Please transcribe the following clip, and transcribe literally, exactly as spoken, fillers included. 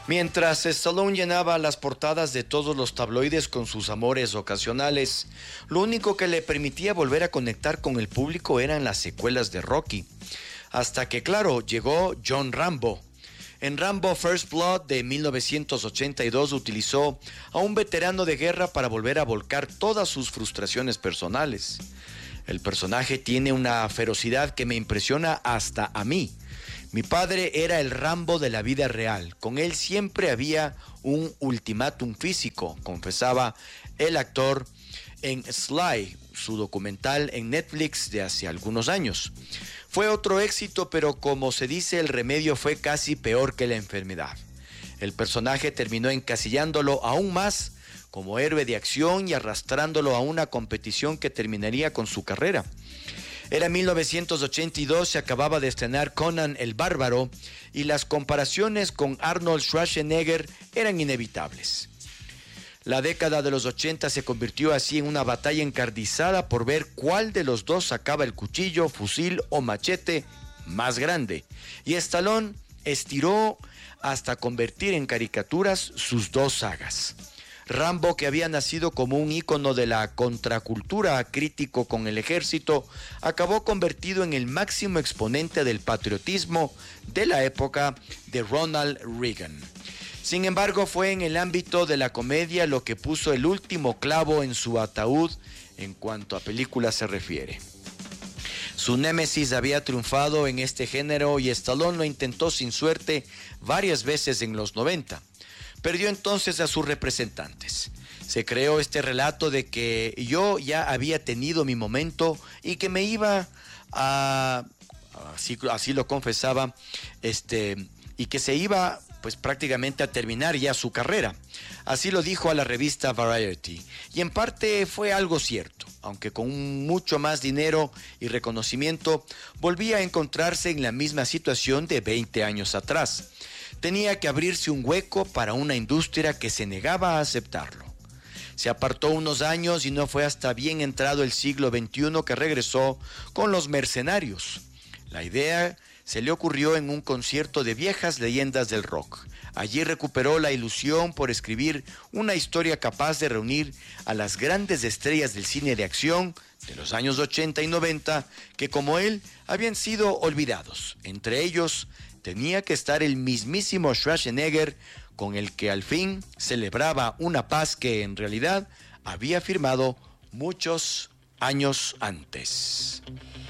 Mientras Stallone llenaba las portadas de todos los tabloides con sus amores ocasionales, lo único que le permitía volver a conectar con el público eran las secuelas de Rocky. Hasta que, claro, llegó John Rambo. En Rambo First Blood de mil novecientos ochenta y dos utilizó a un veterano de guerra para volver a volcar todas sus frustraciones personales. El personaje tiene una ferocidad que me impresiona hasta a mí. Mi padre era el Rambo de la vida real. Con él siempre había un ultimátum físico, confesaba el actor en Sly, su documental en Netflix de hace algunos años. Fue otro éxito, pero como se dice, el remedio fue casi peor que la enfermedad. El personaje terminó encasillándolo aún más como héroe de acción y arrastrándolo a una competición que terminaría con su carrera. Era mil novecientos ochenta y dos, se acababa de estrenar Conan el Bárbaro y las comparaciones con Arnold Schwarzenegger eran inevitables. La década de los ochenta se convirtió así en una batalla encarnizada por ver cuál de los dos sacaba el cuchillo, fusil o machete más grande. Y Stallone estiró hasta convertir en caricaturas sus dos sagas. Rambo, que había nacido como un ícono de la contracultura crítico con el ejército, acabó convertido en el máximo exponente del patriotismo de la época de Ronald Reagan. Sin embargo, fue en el ámbito de la comedia lo que puso el último clavo en su ataúd en cuanto a películas se refiere. Su némesis había triunfado en este género y Stallone lo intentó sin suerte varias veces en los noventa. Perdió entonces a sus representantes. Se creó este relato de que yo ya había tenido mi momento y que me iba a, así, así lo confesaba, este, y que se iba pues prácticamente a terminar ya su carrera. Así lo dijo a la revista Variety. Y en parte fue algo cierto, aunque con mucho más dinero y reconocimiento, volvía a encontrarse en la misma situación de veinte años atrás. Tenía que abrirse un hueco para una industria que se negaba a aceptarlo. Se apartó unos años y no fue hasta bien entrado el siglo veintiuno que regresó con Los Mercenarios. La idea se le ocurrió en un concierto de viejas leyendas del rock. Allí recuperó la ilusión por escribir una historia capaz de reunir a las grandes estrellas del cine de acción de los años ochenta y noventa que, como él, habían sido olvidados. Entre ellos tenía que estar el mismísimo Schwarzenegger, con el que al fin celebraba una paz que en realidad había firmado muchos años antes.